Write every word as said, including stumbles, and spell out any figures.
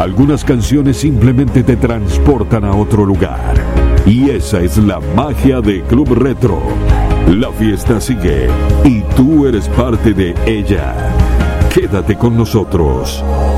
Algunas canciones simplemente te transportan a otro lugar. Y esa es la magia de Club Retro. La fiesta sigue y tú eres parte de ella. Quédate con nosotros.